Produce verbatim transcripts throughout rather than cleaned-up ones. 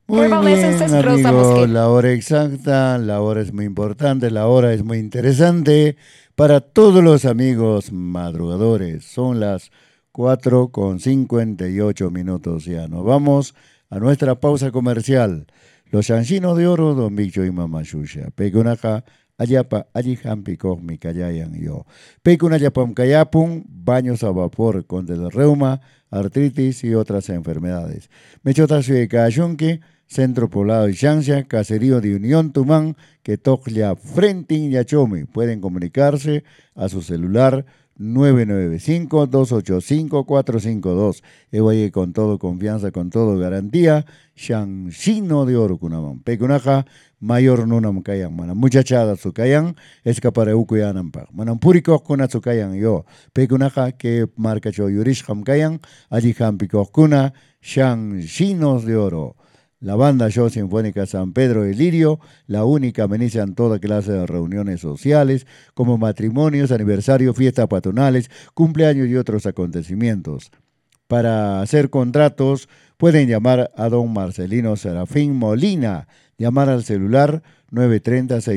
Muy Herbal Essences bien, Rosa amigo, Mosquito. la hora exacta, la hora es muy importante, la hora es muy interesante para todos los amigos madrugadores. Son las cuatro con cincuenta y ocho minutos ya. Nos vamos a nuestra pausa comercial. Los chanchinos de oro, don Bicho y mamá Shusha. Pecunaja, ayapa, allihampi, mi callayan yo. Pecunayapam cayapum, baños a vapor contra el reuma, artritis y otras enfermedades. Mechota suye cayunque. Centro Poblado y Chancia, Caserío de Unión Tumán, que toca frente y Yachomi. Pueden comunicarse a su celular nueve nueve cinco, dos ocho cinco, cuatro cinco dos. Ewaye con todo confianza, con todo garantía. Shanshino de oro kunamán. Pecunaja, mayor nunam kayan. Mana muchachada su kayan, escapare ukuyanampa. Manam puriko kuna su kayan yo. Pecunaja que marca cho yurisham kayan, allí hampiko kuna, Shanshinos de oro. La banda Show Sinfónica San Pedro de Lirio, la única amenaza en toda clase de reuniones sociales, como matrimonios, aniversarios, fiestas patronales, cumpleaños y otros acontecimientos. Para hacer contratos, pueden llamar a don Marcelino Serafín Molina, llamar al celular nueve tres cero,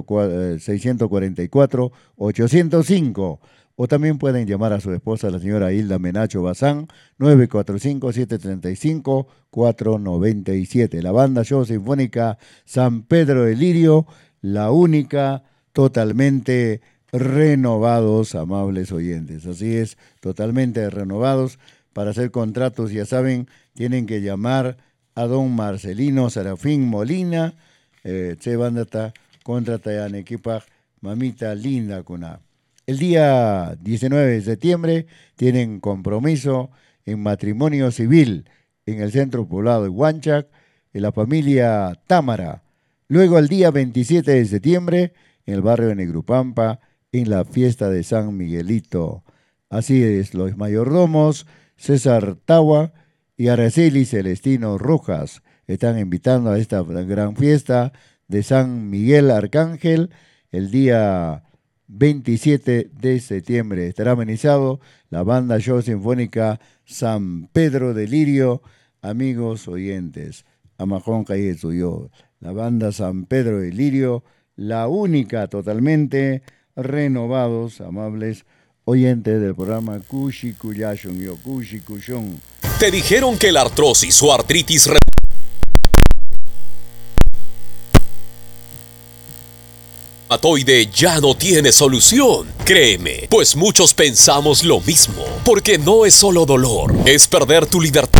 seis cuatro cuatro, ocho cero cinco. O también pueden llamar a su esposa, la señora Hilda Menacho Bazán, nueve cuatro cinco, siete tres cinco, cuatro nueve siete. La banda Show Sinfónica San Pedro de Lirio, la única, totalmente renovados, amables oyentes. Así es, totalmente renovados. Para hacer contratos, ya saben, tienen que llamar a don Marcelino Serafín Molina, eh, se bandata contra Tayan Equipa, mamita linda cuna. El día diecinueve de septiembre tienen compromiso en matrimonio civil en el centro poblado de Huanchac, en la familia Támara. Luego el día veintisiete de septiembre en el barrio de Negrupampa, en la fiesta de San Miguelito. Así es, los mayordomos César Tawa y Araceli Celestino Rojas están invitando a esta gran fiesta de San Miguel Arcángel el día veintisiete de septiembre. Estará amenizado la banda Show Sinfónica San Pedro de Lirio. Amigos oyentes, Amajón Calle Suyo, la banda San Pedro de Lirio, la única totalmente renovados, amables oyentes del programa Kushi Kuyashon Yo, Kushi Kushon. ¿Te dijeron que la artrosis o artritis reumatoide ya no tiene solución? Créeme, pues muchos pensamos lo mismo, porque no es solo dolor, es perder tu libertad.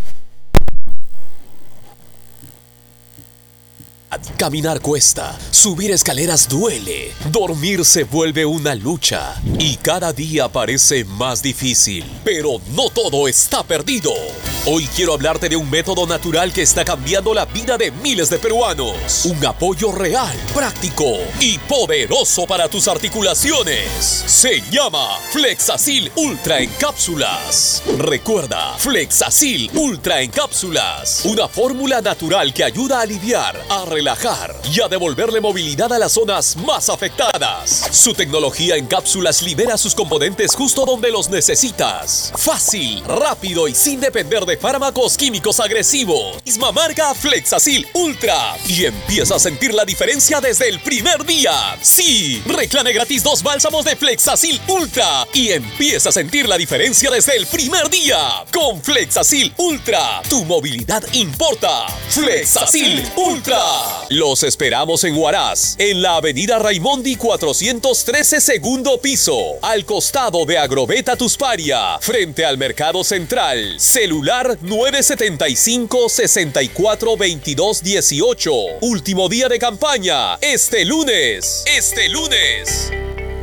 Caminar cuesta, subir escaleras duele, dormir se vuelve una lucha y cada día parece más difícil. Pero no todo está perdido. Hoy quiero hablarte de un método natural que está cambiando la vida de miles de peruanos. Un apoyo real, práctico y poderoso para tus articulaciones. Se llama Flexacil Ultra en cápsulas. Recuerda, Flexacil Ultra en cápsulas. Una fórmula natural que ayuda a aliviar, a relajar y a devolverle movilidad a las zonas más afectadas. Su tecnología en cápsulas libera sus componentes justo donde los necesitas. Fácil, rápido y sin depender de fármacos químicos agresivos. Misma marca Flexacil Ultra. Y empieza a sentir la diferencia desde el primer día. Sí, reclame gratis dos bálsamos de Flexacil Ultra. Y empieza a sentir la diferencia desde el primer día. Con Flexacil Ultra, tu movilidad importa. Flexacil Ultra. Los esperamos en Huaraz, en la avenida Raimondi cuatrocientos trece, segundo piso, al costado de Agrobeta Tusparia, frente al Mercado Central. Celular nueve siete cinco, seis cuatro, veintidós dieciocho. Último día de campaña, este lunes. Este lunes.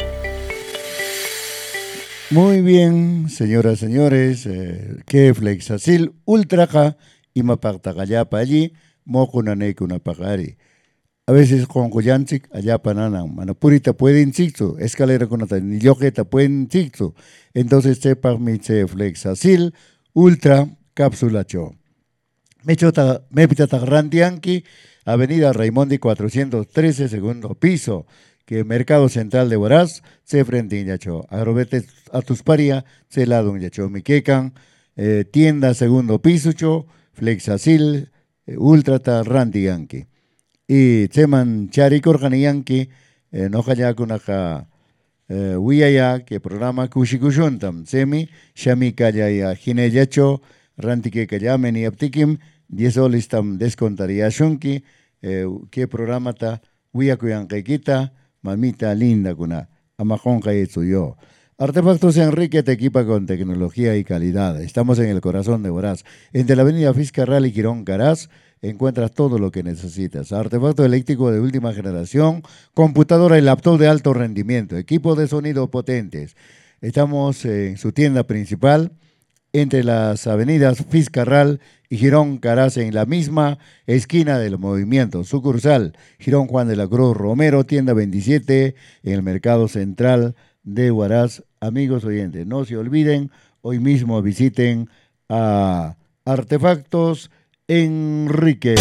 Muy bien, señoras y señores, eh, que Flexacil Ultraja y Mapactagayapa allí, Mojunaneke una pagari. A veces con Coyanchic, allá panana, manapurita pueden chicto, escalera con otra, ni yojeta pueden chicto. Entonces sepa mi Flexacil Ultra Cápsula Cho. Me chota, me pita rantianqui, avenida Raimondi cuatrocientos trece, segundo piso, que Mercado Central de Huaraz, se frente en Yacho. Agrobete a Tusparia, se lado en Yacho. Miquecan, eh, tienda segundo piso, cho, Flexacil, eh, ultrata rantiyanki. Y tseman charikorqaniyanki eh, noqallakunaqa eh, wiyaya que programa kushikushuntam. Tsemi shamikallaya hinellacho rantikekallamen y aptikim diez solistam descontariashunki eh, que programa ta wiyakuyanqaykita mamita linda kuna amajonqa yo. Artefactos Enrique te equipa con tecnología y calidad. Estamos en el corazón de Huaraz. Entre la avenida Fiscarral y Girón Caraz encuentras todo lo que necesitas. Artefacto eléctrico de última generación, computadora y laptop de alto rendimiento, equipo de sonido potentes. Estamos en su tienda principal entre las avenidas Fiscarral y Girón Caraz, en la misma esquina del movimiento. Sucursal Girón Juan de la Cruz Romero, tienda veintisiete, en el Mercado Central de Huaraz. Amigos oyentes, no se olviden, hoy mismo visiten a Artefactos Enrique.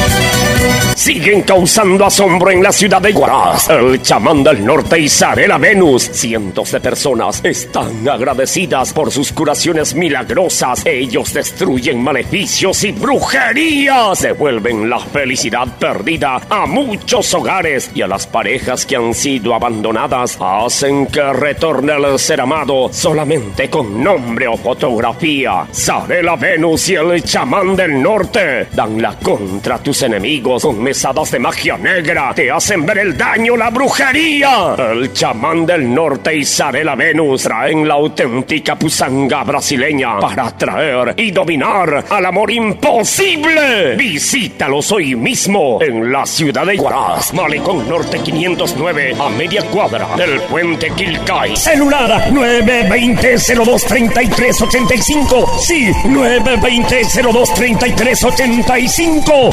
Siguen causando asombro en la ciudad de Huaraz. El chamán del norte Isarela Venus. Cientos de personas están agradecidas por sus curaciones milagrosas. Ellos destruyen maleficios y brujerías. Devuelven la felicidad perdida a muchos hogares, y a las parejas que han sido abandonadas hacen que retorne el ser amado solamente con nombre o fotografía. Isarela Venus y el chamán del norte dan la contra a tus enemigos con mesadas de magia negra. Te hacen ver el daño, la brujería. El chamán del norte y Isarela Venus traen la auténtica pusanga brasileña para atraer y dominar al amor imposible. Visítalos hoy mismo en la ciudad de Huaraz, Malecón Norte quinientos nueve, a media cuadra del puente Quilcay. Celular nueve veinte cero dos treinta y tres ochenta y cinco. Sí, nueve veinte cero dos treinta y tres ochenta y cinco.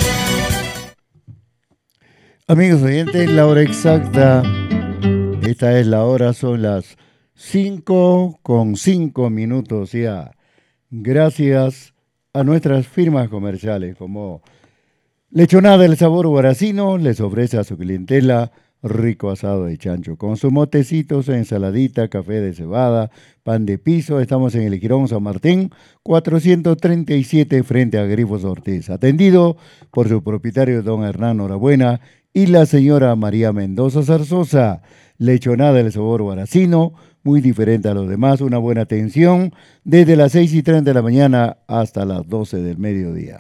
Amigos oyentes, la hora exacta, esta es la hora, son las cinco con cinco minutos ya. Gracias a nuestras firmas comerciales como Lechonada del Sabor Huaracino, les ofrece a su clientela rico asado de chancho, con sus motecitos, ensaladita, café de cebada, pan de piso. Estamos en el Girón San Martín, cuatrocientos treinta y siete, frente a Grifos Ortiz. Atendido por su propietario, don Hernán Norabuena, y la señora María Mendoza Zarzosa. Lechonada del Sabor Huaracino, muy diferente a los demás, una buena atención desde las seis y treinta de la mañana hasta las doce del mediodía.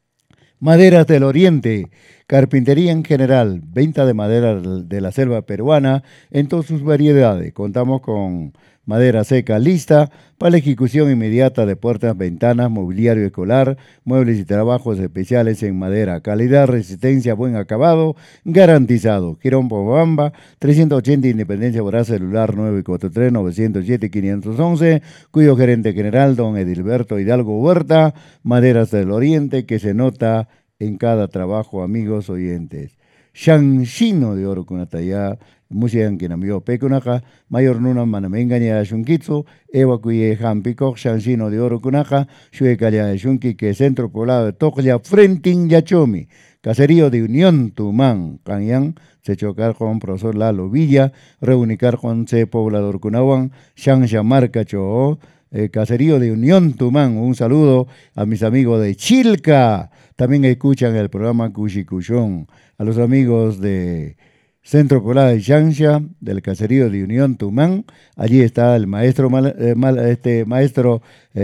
Maderas del Oriente, carpintería en general, venta de madera de la selva peruana en todas sus variedades. Contamos con madera seca lista para la ejecución inmediata de puertas, ventanas, mobiliario escolar, muebles y trabajos especiales en madera. Calidad, resistencia, buen acabado, garantizado. Girón Pobamba, trescientos ochenta Independencia, Huaraz, celular nueve cuatro tres nueve cero siete cinco uno uno, cuyo gerente general, don Edilberto Hidalgo Huerta. Maderas del Oriente, que se nota en cada trabajo, amigos oyentes. Shanshino de oro con ataya, música que namio pecunaja, mayor nuna manamengaña shunkitsu, evacuye jampiko, Shanshino de oro kunaja, shuekaya shunki, que centro poblado de Tokya, Frentin Yachomi, caserío de Unión Tumán, Canyán, se chocar con profesor Lalo Villa, reunicar con se poblador kunawan, Shansha Marca Choo, eh, caserío de Unión Tumán. Un saludo a mis amigos de Chilca, también escuchan el programa Cuchicuchón, a los amigos de Centro Poblado de Shansha, del caserío de Unión Tumán. Allí está el maestro, eh, mal, este maestro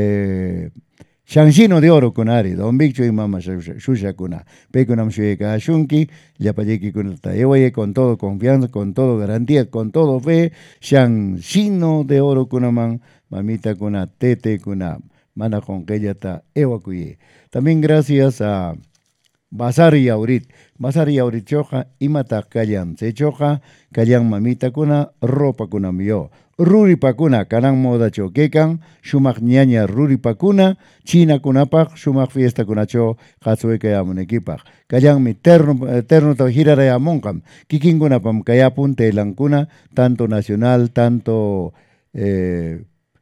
eh, Shanshino de oro con Ari, don Viccho y mamá Shusha kuna, Pekunam Shueka Shunki, Yapayeki con Tayewaye, con todo confianza, con todo garantía, con todo fe, Shanshino de oro kunaman, mamita kuna, tete kuna, mana con que ella está evacué. También gracias a Bazar y Aurit, Bazar y Aurit choja, imata callan, se choja, callan mamita kuna, ropa kuna mio. Ruri pakuna, kanang moda choquecan, shumak ñaña ruri pakuna, china kunapak, shumak fiesta kunacho, hatsueke amunekipak. Kallang mi terno, terno to girare amonkam, kikin kunapam kayapun telankuna, tanto nacional, tanto eh,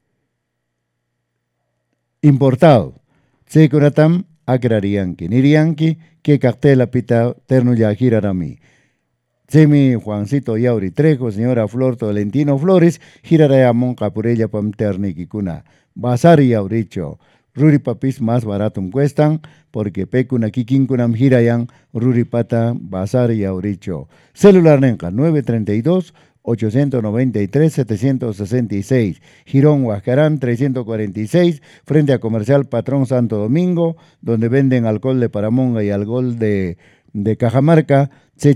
importado. Se kunatam agrarianki, nirianki, que cartela pita terno ya girarami. Semi Juancito Yauri Trejo, señora Flor Tolentino Flores, giraraya monca por ella pam terniki kuna. Bazar Yauricho, ruripapis más barato cuestan, porque pecuna kikinkunam girayan, ruripata bazar y auricho. Celular nenca nueve treinta y dos, ochocientos noventa y tres, setecientos sesenta y seis, Girón Huascarán trescientos cuarenta y seis, frente a Comercial Patrón Santo Domingo, donde venden alcohol de Paramonga y alcohol de, de Cajamarca, tse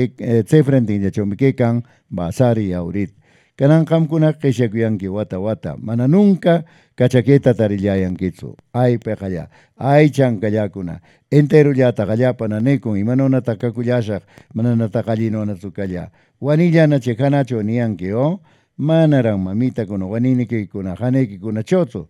frente de Chomiquecan, Bazar y Aurit. Kanan kamkuna keshakuyanki wata wata, mana nunca cachaqueta tarillayankitsu, ay pekaya, ay chankayakuna, entero ya takaya pananekun, y manona takakuyashak, manana takallino tsukaya. Wanilla na chekanacho nianki o, manaran mamita kuno waniniki kuna haneki kuna chotsu,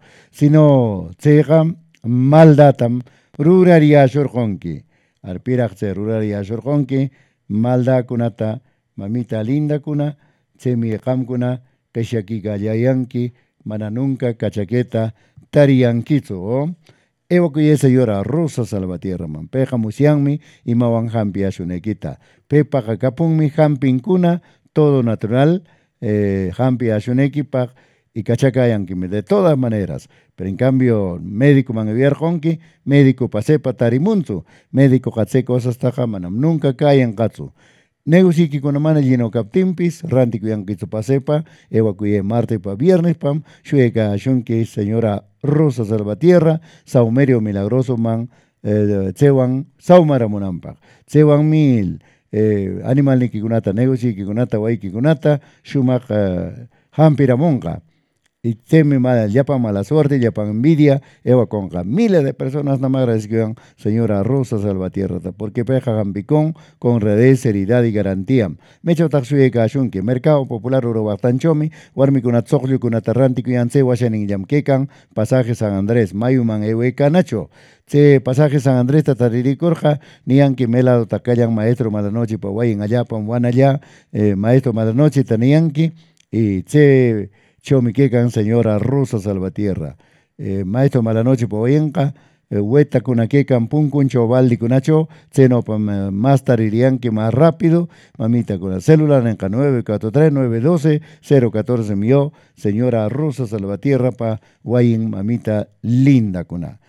sino tseham maldatam ruraria shorjonki, arpirakse ruraria shorjonki, malda kunata, mamita linda kuna, Tsemi kamkuna keshaki gallayanki mana nunca cachaqueta tariankitsu o ewa kuyesa yora Rosa Salvatierra man peja musianmi y mawan hampi ashunekita pepa kapunmi hampinkuna todo natural eh, hampi ashunekipag y cachacayanki de todas maneras, pero en cambio médico man honki médico pasepa tarimunzu médico katse cosas taja manam nunca caen katsu Negusiki con mana lleno captimpis, ranti cuyan que pasepa, evacué martes pa viernes pam, shueka shunke señora Rosa Salvatierra, saumerio milagroso man, eh, tsewan, saumara monampa, tsewan mil, eh, animal ni kikunata, negusiki kunata, wai kikunata, shumak eh, hampira monka. Y teme mala, yapa mala suerte, yapa envidia, Eva conca. Miles de personas no me agradecían, señora Rosa Salvatierra, porque peja gambicón con redes, seriedad y garantía. Me echo taxuye cachunque, Mercado Popular Urobastanchomi, Warmi con Atzoglu con Atarranti Cuyanse, Washaning Yamquecan, Pasaje San Andrés, Mayuman Ewe Canacho. Che pasaje San Andrés Tatariri Corja, Nianqui Melado Tacayan, Maestro Malanoche, Pahuayin allá, Pamuan allá, eh, Maestro Malanoche, Tanianqui, y Che. Chomiquecan, señora Rosa Salvatierra. Eh, maestro Malanoche Poyenca, eh, Hueta Cunaquecan, Puncuncho, Valdi Cunacho, Ceno más taririanque más rápido, mamita con la célula, Nenca nueve cuatro tres nueve uno dos cero uno cuatro mío, señora Rosa Salvatierra, pa Guayin, mamita linda cuna.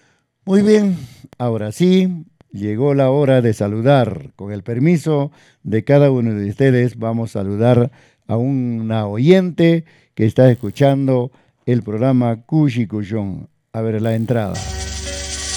Muy bien, ahora sí, llegó la hora de saludar. Con el permiso de cada uno de ustedes, vamos a saludar a una oyente que está escuchando el programa Cushi Cushón. A ver la entrada.